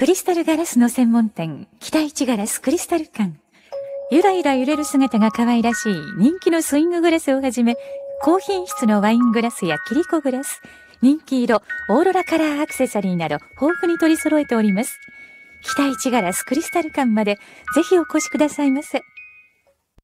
クリスタルガラスの専門店、北一ガラスクリスタル館。ゆらゆら揺れる姿が可愛らしい人気のスインググラスをはじめ、高品質のワイングラスやキリコグラス、人気色、オーロラカラーアクセサリーなど豊富に取り揃えております。北一ガラスクリスタル館までぜひお越しくださいませ。